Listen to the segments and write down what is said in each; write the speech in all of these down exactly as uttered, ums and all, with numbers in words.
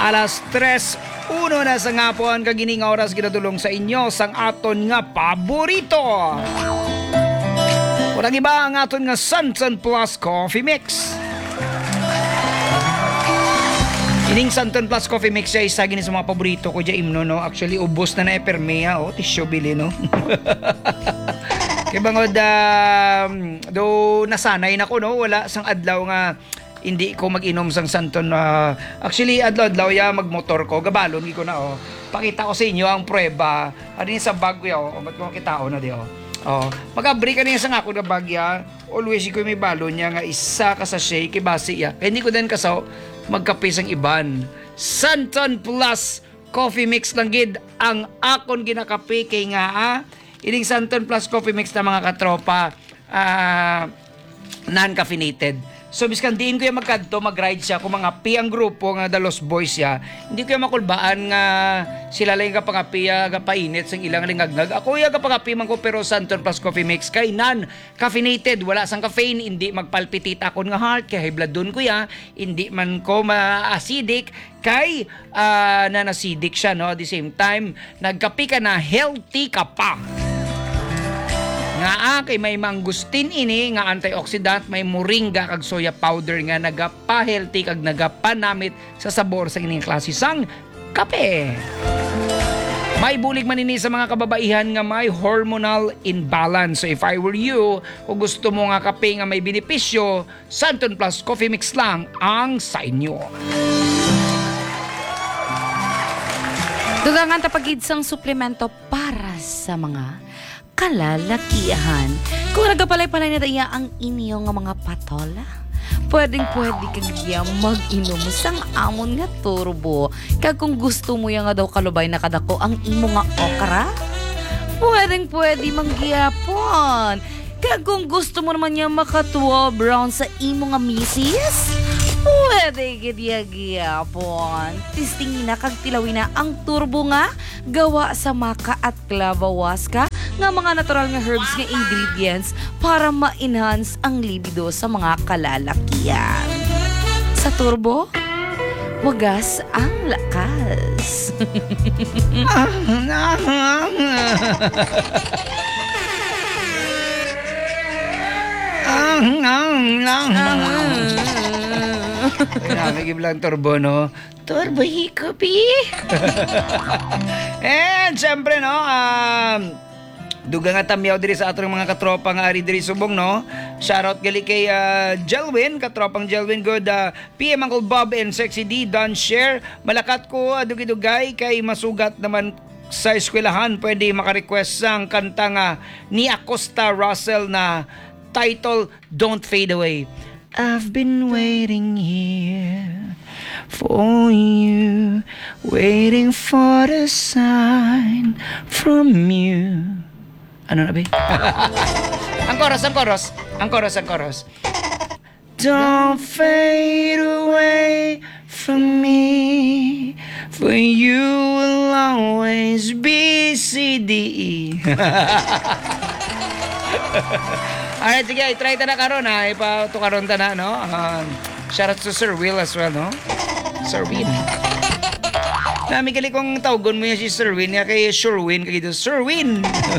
Alas tres uno na sa ngapon kagining oras ginadulong sa inyo sang aton nga paborito. Walang iba ang aton nga Santon Plus Coffee Mix. Ining Santon Plus Coffee Mix siya isa gini sa mga paborito ko dyan imno no. Actually ubos na na epermea o oh, tisyo bili no. Kaya bangod um, do nasanay na ko no wala sang adlaw nga hindi ko mag-inom sang Santon. Uh, actually, adlaw-adlaw ya magmotor ko. Gabalon ko na, oh. Pakita ko sa inyo ang prueba. Ano yung sa bag ko, oh. Ba't ko makita na, di, oh. Oh. Mag-abri ka na yung sang ako na bag, ya. Always ko may balon niya nga isa ka sa shake, ibasi, ya. Kaya hindi ko din kasaw magkape sang iban. Santon Plus Coffee Mix lang gid ang akon ginakape kay nga, ah. Ining Santon Plus Coffee Mix na mga katropa, ah, uh, non-caffeinated. So biskan diin ko yung magkadto mag-ride siya kung mga pi ang grupo nga the Lost Boys ya. Hindi ko yung makulbaan nga sila lang ka pangapi ya gapainit sang ilang lingagnag. Ako ya kapangapi man ko pero Santon Plus Coffee Mix kay non caffeinated, wala sang caffeine, hindi magpalpitit akon nga heart kay high blood dun ko ya. Hindi man ko ma-acidic kay uh, nan-acidic siya no. At the same time nagkapi ka na healthy ka pa. Nga ah, kay may mangustin ini nga antioxidant, may moringa kag soya powder nga nagapa-healthy kag nagapanamit sa sabor sa ining klase sang kape. May bulig man ini sa mga kababaihan nga may hormonal imbalance. So if I were you, kung gusto mo nga kape nga may benepisyo, Santon Plus Coffee Mix lang ang sa inyo. Dugangan tapagid sang suplemento para sa mga kalalakihan. Kung nagapalay-palay na daya ang inyo nga mga patola, pwedeng pwede kagya mag-inom sang amon nga turbo. Kag kung gusto mo ya nga daw kalubay na kadako ang imo nga okra, pwedeng pwede manggiyapon. Kag kung gusto mo naman niya makatuwa brown sa imo nga misis, pwede gidya-giyapon. Tistingin na kag tilawin na ang turbo nga gawa sa maka at clavahuasca nga mga natural nga herbs nga ingredients para ma-enhance ang libido sa mga kalalakihan. Sa turbo, wagas ang lakas. Kaya nagiblang turbo, no? Turbo hikapi. And syempre, no, um, duga nga tamyaw diri sa atong mga katropa nga ari diri subong, no? Shoutout gali kay uh, Jelwin, katropang Jelwin good. Uh, P M Uncle Bob and Sexy D, Don Share. Malakat ko, uh, dugi-dugay kay masugat naman sa eskwelahan. Pwede maka-request sang kanta nga ni Acosta Russell na title Don't Fade Away. I've been waiting here for you, waiting for the sign from you. Ano na ba? Ang chorus, ang chorus. Ang chorus, ang chorus. Don't fade away from me, for you will always be C D E. Alright, sige, try ta na karon ha. Ipatukaron ta na, no? Um, shout out to Sir Will as well, no? Sir Will. Nami gali kong tawgon mo yan si Sir Win, ya kay Sherwin, kay dito, Sir Win!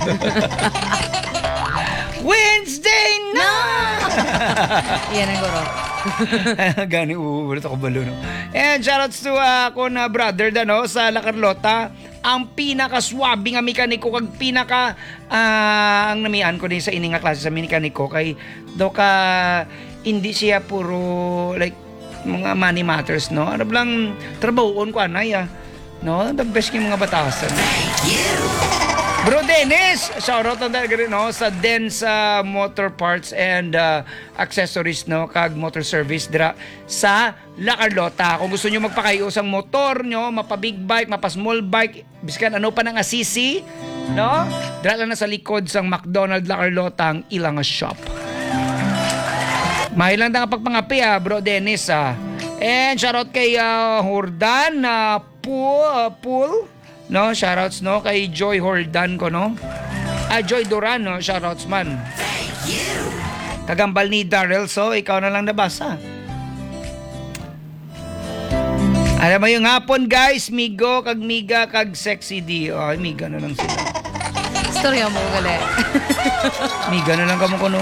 Wednesday na! Yan ang guro. Gani, uulit ako balo, no? And shoutouts to uh, ako na brother da, no? Sa La Carlota, ang pinaka-swabe nga mekaniko, kag pinaka, uh, ang namian ko din sa ini nga klase sa mekaniko, kay do ka, hindi siya puro, like, mga money matters, no? Ano lang, trabahoon ko, anay, ah. No? The best yung mga batasan. Thank you! Bro Dennis! Shoutout na talaga rin, no? Sa Den's uh, Motor Parts and uh, Accessories, no? Kag Motor Service dira sa La Carlota. Kung gusto nyo magpakayo sang motor nyo, mapa big bike, mapa small bike, biskan ano pa ng asisi, no? Dira lang na sa likod sang McDonald La Carlota ang ilang shop. Mahilang na kapagpangapi, ah, Bro Dennis, ah. And shoutout kay uh, Hordan na uh, Pool, uh, Pool, no? Shoutouts, no? Kay Joy Hordan ko, no? Ah, Joy Duran, no? Shoutouts man. Thank you! Kagambal ni Darrell, so ikaw na lang nabasa. Alam mo yung hapon guys, Migo, kag Miga, kag Sexy D. Ay, Miga na lang sila. Storya mo, gali. Miga na lang kamo ko no.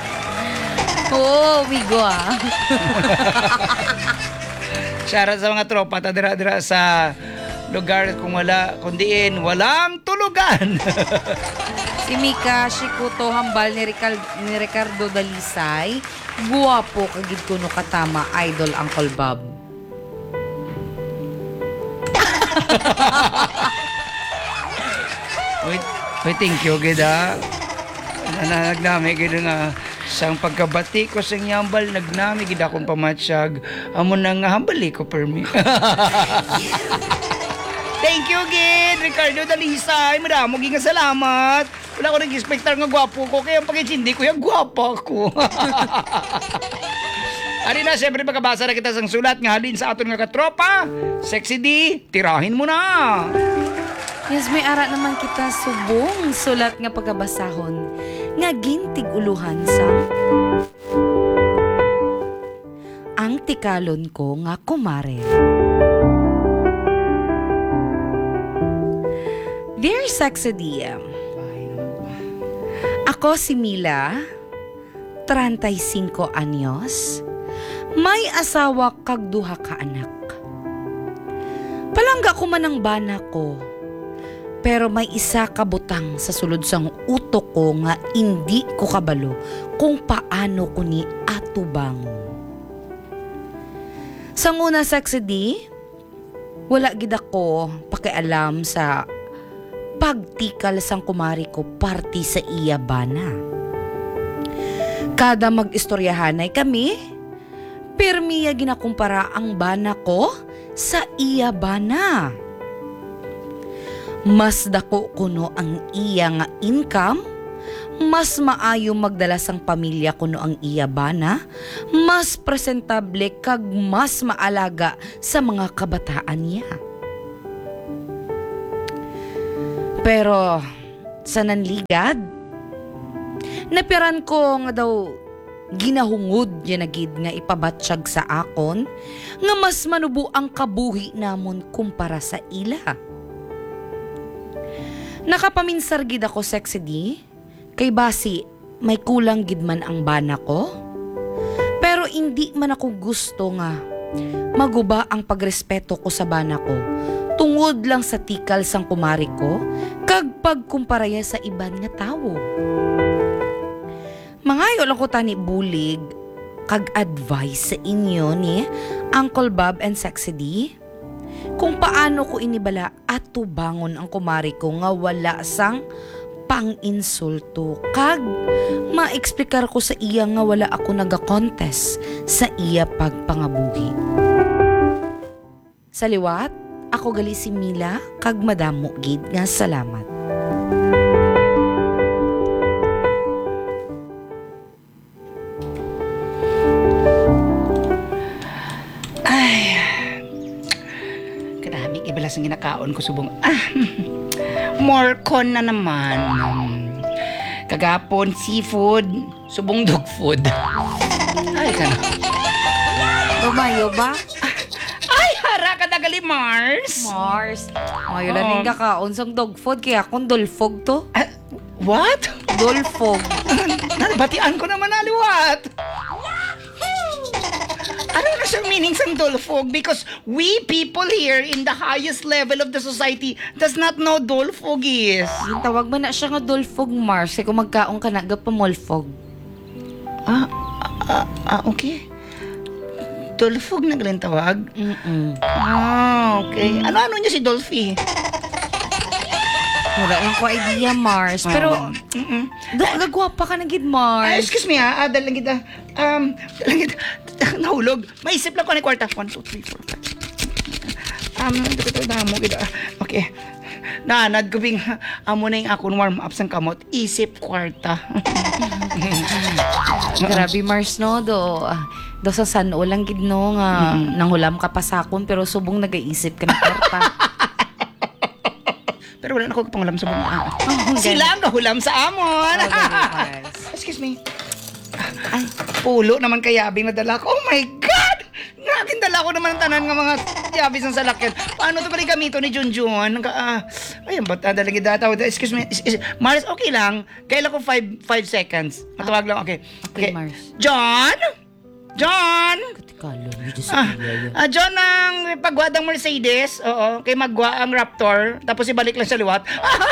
Oo, Migo ah. Shoutout sa mga tropa, tadira-dira sa lugar kung wala, kundiin, walang tulugan. Si Mika Shikuto hambal ni, Rical- ni Ricardo Dalisay. Guwapo kagid kuno katama idol Uncle Bob. Wait, wait, thank you, gida. Nagnami, gida nga. Sang pagkabati ko sa hambal, nagnami, gida akong pamatsyag. Amo na nga hambali ko, permi. Thank you, gid, Ricardo Dalisay. Maramo, nga salamat. Wala ko nag-expectar nga gwapo ko, kaya pag hindi ko, yung gwapa ko. Ari na, siyempre pagkabasa na kita sang sulat nga halin sa aton nga katropa. Sexy D, tirahin mo na. Yes, may ara naman kita subong sulat nga pagkabasahon nga gintig uluhan sa ang tikalon ko nga kumare. Dear Sexy D, ako si Mila, thirty-five anyos, may asawa kag duha ka anak. Palangga ko man ang bana ko, pero may isa ka butang sa sulod sang utok ko nga hindi ko kabalo kung paano ko ni atubangon. Sa una, Sexy D, wala gid ako pakialam sa pagtikal sang kumari ko party sa iya bana. Kada mag-istoryahanay kami, pirmiya ginakumpara ang bana ko sa iya bana. Mas dako kuno ang iya nga income, mas maayo magdala sang pamilya kuno ang iya bana, mas presentable kag mas maalaga sa mga kabataan niya. Pero sa nanligad, napiran ko nga daw ginahungod niya na gid nga ipabatsyag sa akon nga mas manubo ang kabuhi namon kumpara sa ila. Nakapaminsar gid ako, Sexy D, kay basi may kulang gid man ang bana ko. Pero hindi man ako gusto nga maguba ang pagrespeto ko sa bana ko tungod lang sa tikal sang kumari ko kag pagkumparaya sa iban nga tawo. Mangayo lang ko tani bulig kag advice sa inyo ni Uncle Bob and Sexy D kung paano ko inibala at tubangon ang kumari ko nga wala sang pang-insulto kag maeksplikar ko sa iya nga wala ako naga-contest sa iya pagpangabuhi. Sa liwat, ako gali si Mila kag madamo gid nga salamat. Ay, kadami ibalas ang ginakaon ko subong. Ah, more con na naman. Kagapon, seafood, subong dog food. Ay, ka na. Lumayo ba? Ay, hara ka dagali, Mars. Mars. Ngayon lang yung kakaon sang dog food kaya akong dolfog to. Ah, what? Dolfog. Nabatian ko naman aliwat. Ano na siyang meaning sa dolfog? Because we people here in the highest level of the society does not know dolfog is. Yung tawag ba na siya nga dolfog, Mars? Kaya kung magkaon ka na, gapamolfog. Ah, ah, ah, okay. Dolfog na galing tawag? Mm-mm. Ah, okay. Ano-ano niya si Dolphy? Wala lang ko idea, Mars. Pero, mm gagwapa ka na gid, Ah, Mars. excuse me ha, ah, dahil lang kita, um, dahil lang kita, nahulog. Maisip lang ko ni kwarta. One, two, three, four, five. Um, dito, damo, kita. Okay. Nanad ko bing, amo na yung akong warm up sang kamot. Isip kwarta. Grabe, Mars, no? Do, ah, do sa sano lang gid, no? Nga, nanghulam ka pa sa akon, pero subong nag-iisip ka na kwarta. Pero wala na ako pangulam sa bunga. Oh, Sila ang kahulam sa amon. Oh, ganun, Mars. Excuse me. Ay, Pulo naman kayabing nadala ko. Oh my God! Nga Akin dala ko naman ang tanan ng mga yabis ng salakyan. Paano to pala gamito ni Junjun? Naka, ah, ayun, ba't ah, dalagi data? Excuse me, is, is, Mars, okay lang. Kailan ko five, five seconds. Matawag lang, okay. Okay, Mars. John? John? Katikalo, you just Ah, ah, John ang pagwadang Mercedes. Oo, kay magwa ang Raptor. Tapos ibalik lang sa liwat.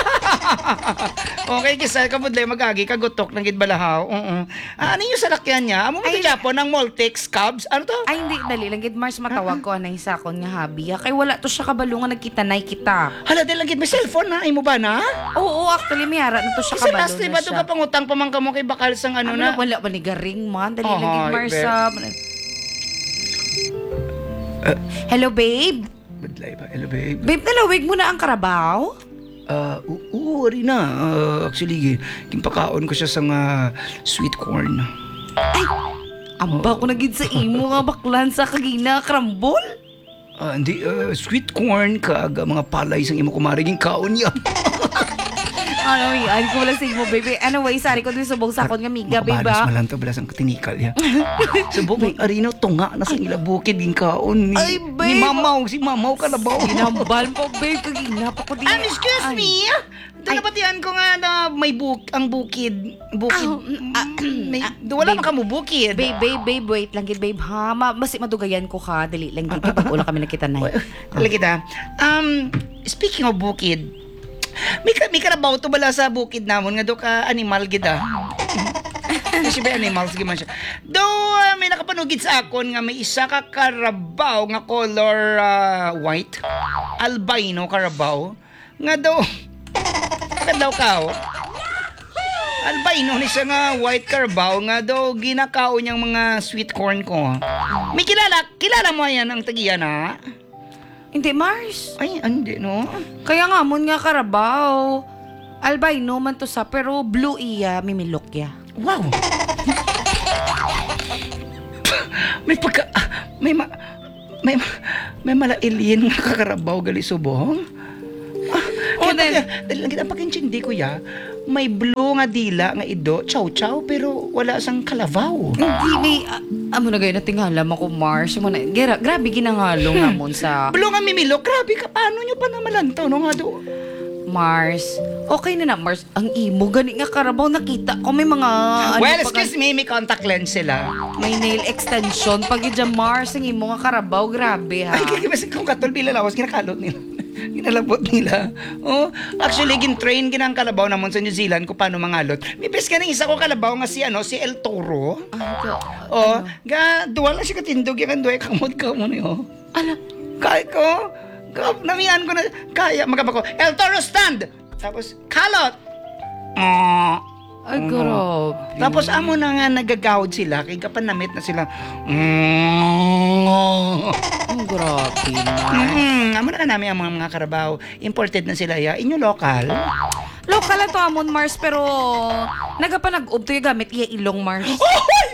Okay, kisa kabudlay magagi kagutok ng gidbalahaw. Oo. Ah, ano yung salakyan niya? Amo mo Ay, Japan ng Moltex Cubs? Ano to? Ay, hindi, dali lang. Gid Mars, matawag ko anay sa akon nga habi. ha. Kay wala to siya kabalungan nagkitanay kita. Hala, di lang gid may cellphone na. Ay mo ba na? Oo, actually, may hara na to siya Kasi kabalungan last ba ito siya. ka pangutang pamangka mo kay bakal sang ano Ano na? na, wala ba ni garing man? Dali Oh, lang, gid hi, Mars. babe. ah, Hello, babe? Badlay ba? Hello, babe. Babe, nalawig mo na ang karabaw? Ah, uh, oo, rin na. Ah, actually, kimpakaon ko siya sa nga sweet corn. Ay, amba ko na gid sa imo nga baklan sa kagina krambol. Ah, hindi, ah, sweet corn kag ah, mga palay sang imo kumariging kaon niya. Ano yan? Ko wala sa imo, baby. Anyway, sari ko din subong sakon nga miga, babe. Makabalas ah. malang to, balas ang tinikal ya. Subong, arino, tunga na sa ila bukid, ging kaon ni, Ay, ni babe. Mamaw, si Mamaw Kalabaw. Ginambal mo, babe. Kagina pa ko din. Um, excuse Ay. me? Doon napatihan ko nga na may buk ang bukid. Bukid. Ah, Mm, may, do, wala babe. man ka mo bukid. Babe, babe, babe, wait lang gid, babe, ha? Ma basi madugayan ko ka. Dali lang gid. Pag ula kami nakita na. Wala kita. Um, speaking of bukid, may, ka- may karabaw to bala sa bukid namon nga do ka animal gida. Kasi ba animals giman siya. Do uh, may nakapanugid sa akon nga may isa ka karabaw nga color ah, white, albino karabaw nga do kadaw kao. Albino ni siya nga white karabaw nga do ginakao niyang mga sweet corn ko. May kilala, kilala mo yan ang tagiya na? Hindi, Mars. Ay, hindi no. Kaya nga, mon nga karabaw. Albino man to sa, pero blue iya, mimilok ya. Wow. May pagka ah, may ma, may ma- may malailin nga kakarabaw gali subong. Ah, O, kaya then- pagka- dahil lang kita pagkinsindi ko ya, may blue nga dila nga ido, chow chow pero wala sang kalabaw. Hindi, may, ah, amo na gayon na tingala mo ko, Mars. Mo na, gira, grabe ginangalong namon sa Blue nga mimilok, grabe ka, paano nyo pa naman to no nga do? Mars. Okay na na, Mars. Ang imo, gani nga karabaw, nakita ko may mga, ano Well, pa excuse me, may contact lens sila. may nail extension. Pag dyan, Mars, ang imo nga karabaw, grabe ha. Ay, kaya kung katol bilalawas, ginakalot nila. Ginalabot nila. Oh, actually, gin-train ginang kalabaw namon sa New Zealand kung paano mangalot. May bes ka ng isa ko kalabaw nga si, ano, si El Toro. Ay, ka- Oh, ga, duwala siya katindog yan, duway kamot ka mo niyo. Ala, Kaya ko, ka, namihan ko na, kaya, magkapa ko, El Toro stand! Tapos, kalot! Oh, ay, grabe. tapos amo na nga nagagawad sila, kaya kapanamit na sila. Mm. Ang grabe na. Mm, amo na ka namin ang mga, mga karabaw. Imported na sila ya. Inyo local. Local na to, amon, Mars, pero nagapanag-ub to yung gamit iya ilong, Mars. Oy!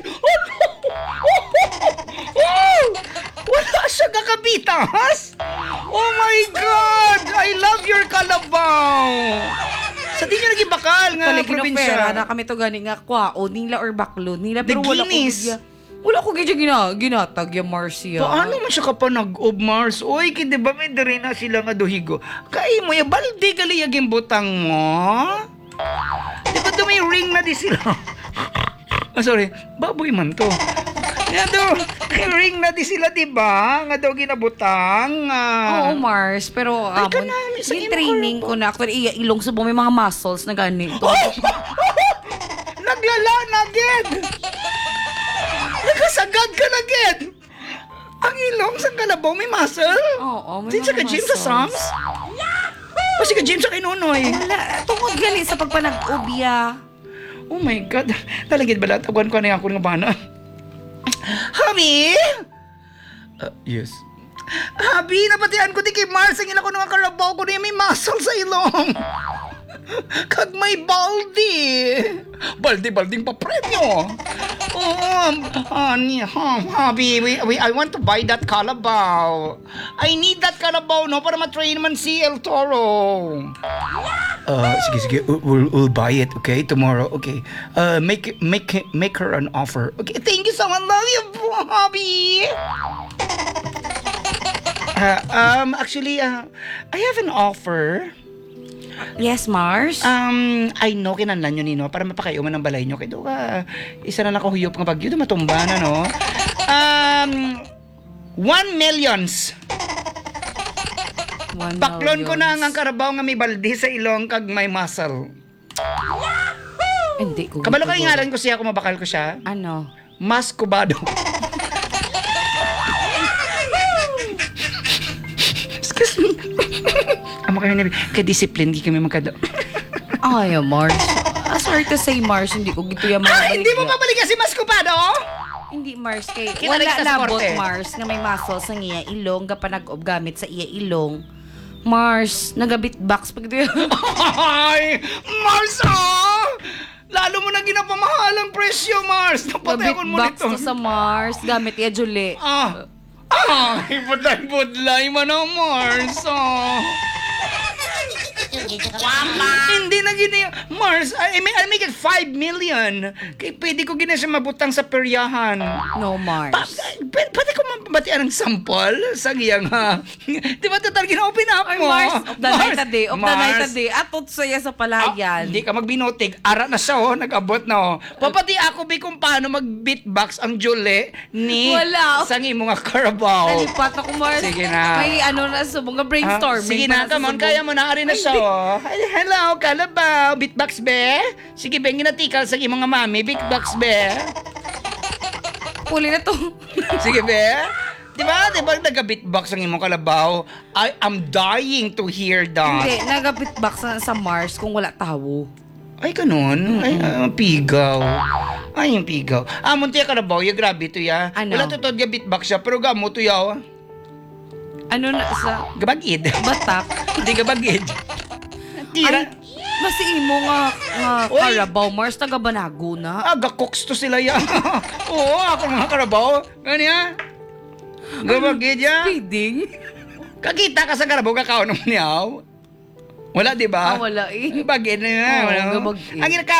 Oh! Wala siya kakabitas! Oh my God! I love your kalabaw! Sa di nyo naging bakal nga Talig probinsya. na kami to gani nga kwao nila or baklo nila The pero wala ko Guinness. gidya. Wala ko gidya gina, ginatag yung Marcia. Paano man siya ka pa nag-ob, Mars? Uy, kindi ba may dari na sila nga dohigo? Kaya mo, yung balde kaliyag yung butang mo? Di ba ito may ring na di sila? Ah, sorry, baboy man to. Nga do, may ring na di sila, di ba? Nga daw ginabutang. ah. Oo, Mars, pero Ay, amon, kanami, sa yung imo training ko- ko na actually iya ilong subong may mga muscles na ganito. Oh! Naglala na agad! Nagkasagad ka na agad! Ang ilong sa kalabaw may muscle? Oo, may Din sa mga ka-gym sa muscles. Sams? O si ka-gym sa kinunoy? Wala, tungod gali sa pagpanag-ubya. Oh my God. Talagid ba lahat? Taguan ko na yung ako ng bana. Habi? Uh, yes. Habi, napatihan ko di kay Mars. Ang ila ko nung karabaw ko na may muscle sa ilong. Kag may baldi. Baldi-balding pa premyo. Oh, honey, um, Habi, we, we, I want to buy that kalabaw. I need that kalabaw, no? Para matrain man si El Toro. Uh, sige, sige. We'll, we'll, we'll buy it, okay? Tomorrow, okay? Uh, make, make, make her an offer. Okay, thank you so much. Love you, Bobby. Ah, um, actually, uh, I have an offer. Yes, Mars? Um, I know kinanlan nyo nino para mapakayuman ng balay nyo. Kaya ka, isa na nakahuyop nga bagyo, matumba na, no? Um, one millions. One Paklon ko na millions. ang karabaw nga may balde sa ilong kag may muscle. Hindi ko. Kabalo ka ngalan ko siya, kung mabakal ko siya. Ano? Mas kubado. Excuse me. Amo kami na, ka-discipline, di kami magkado. Ay, Mars. Ah, sorry to say, Mars, hindi ko gito yung mga Ah, hindi mo pa balik kasi mas kubado? Hindi, Mars, kay Kita wala lagi ka sa labot, korte. Mars, nga may muscle sa iya ilong, ka pa nag-ob gamit sa iya ilong. Mars, nagabit box pag ito Ay! Mars, ah! Lalo mo na ginapamahal ang presyo, Mars. Napatay Gabit akong mo box nito. to sa Mars, gamit iya Julie. Ah! Ay, budlay-budlay man ang Mars, ah. Hindi na gini. Mars, I, may, I make it five million. Kaya pwede ko gina siya mabutang sa peryahan. No, Mars. Pa, p- pwede ko mabatian ng sample sa giyang ha. Di ba total gina-open up Ay, mo? Mars, of the night a day, of the night a Mars. day. Atot saya sa Ah, palayan. hindi ka magbinotig. Ara na siya, oh. Nag-abot na, oh. Papati ako, bi, kung paano mag-beatbox ang Jole ni Wala. Sangi mga Carabao. Nalipat ako, Mars. Sige na. May ano na sa mga Ah, brainstorming. sige pa na, come on. sa Kaya subong. mo na. Ari na siya, oh. Hello, Carabao. Beatbox, be? Sige, be. Ginatikal sa mga mami. Beatbox, be? Puli na to. Sige, be? Di ba? Di ba nag-beatbox ang imong kalabaw? I am dying to hear that. Hindi, nagabit box na sa Mars kung wala tawo. Ay, ganun? Ay, ah, pigaw. Ay, yung pigaw. Ah, muntiya ka na ba? Yung grabe to ya. Ano? Wala to to ga beatbox siya, pero gamo to ya. Ano na sa Gabagid. batak? Hindi gabagid. Tira. Ay, basi imo nga, nga Uy. Carabao, Mars, taga Banago na. Ah, gakoks to sila ya. Oo, ako mga karabaw. Ganyan. Gabagid ya. Feeding? Kakita ka sa karabaw, kakao naman niya. Wala, di ba? Ah, wala eh. Bagid na yan. Oo, Wala. gabagid. Ang ginaka